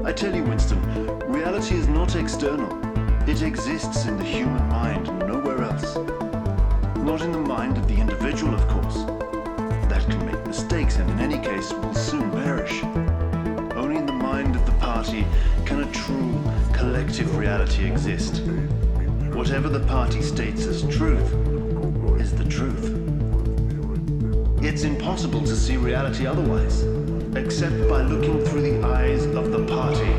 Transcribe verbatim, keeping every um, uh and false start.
I tell you, Winston, reality is not external. It exists in the human mind and nowhere else. Not in the mind of the individual, of course. That can make mistakes and in any case will soon perish. Only in the mind of the party can a true collective reality exist. Whatever the party states as truth is the truth. It's impossible to see reality otherwise, except by looking through the eyes of the party.